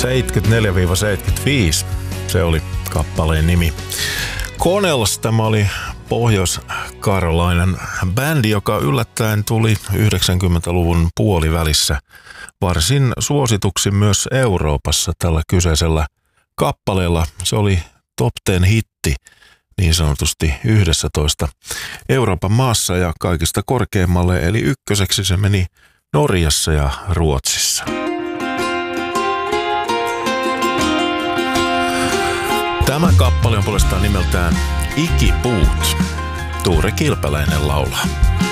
74-75, se oli kappaleen nimi. Connells, tämä oli Pohjois-Carolinen bändi, joka yllättäen tuli 90-luvun puolivälissä varsin suosituksi myös Euroopassa tällä kyseisellä kappaleella. Se oli top 10 hitti niin sanotusti 11 Euroopan maassa ja kaikista korkeimmalle, eli ykköseksi se meni Norjassa ja Ruotsissa. Tämä kappale on puolestaan nimeltään Ikipuut. Tuure Kilpeläinen laulaa.